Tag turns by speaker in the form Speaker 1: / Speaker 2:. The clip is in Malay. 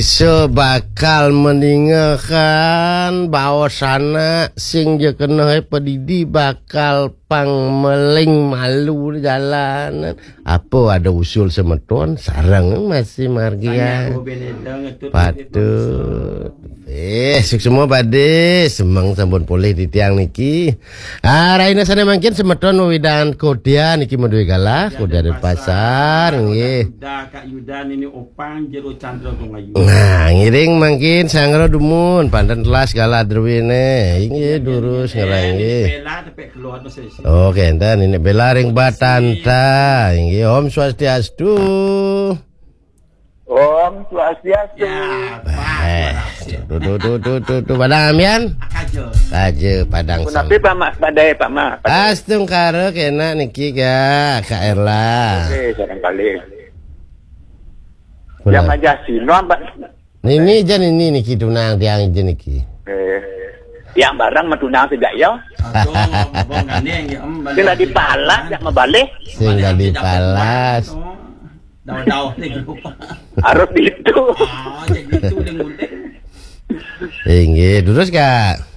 Speaker 1: Sebakal meninggalkan bahwasana sing je kena pedidi bakal pangmeling malu di jalanan. Apa ada usul semeton sarang masih margian. Patut. Semua bade semang sampun boleh di tiang niki. Raina sana mungkin semeton widan kodia niki medui galah kodia di pasar nggih.
Speaker 2: Kak Yudan ini opang jero Chandra Tungayu.
Speaker 1: Nah, ngiring mungkin sangro dumun pandan telas gala drwine. Inggih durus ngerangi.
Speaker 2: Bela tepek keluar mesti.
Speaker 1: Oke, enten ini bela ring batanta. Inggih Om Swastiastu.
Speaker 3: Om Swastiastu.
Speaker 1: Tuh padang amian. Kaje padang.
Speaker 3: Kunapi Pak Mak badai Pak Mak.
Speaker 1: Astung karo kena niki ga Kak Erla.
Speaker 3: Oke, jangan balik. Yang aja sino Mbak.
Speaker 1: Ini jan ini niki tunang tiang jen niki.
Speaker 3: Yang barang medunang tidak ya?
Speaker 2: Aduh, bong gandeng ya Om.
Speaker 3: Sila dipalas jak membalih.
Speaker 1: Sehingga dipalas.
Speaker 2: Daw-daw ni lupa.
Speaker 3: Harus itu.
Speaker 2: Jadi itu dengan
Speaker 1: Inggih, terus Kak.